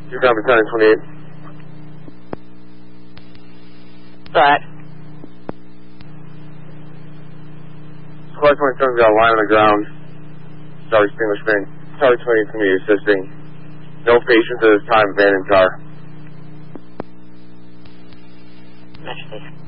2 copy, 1028. Right. Squad 27's got a line on the ground. Sorry, Englishman. Sorry, 28 to me assisting. No patients at this time, abandoned car. Nice.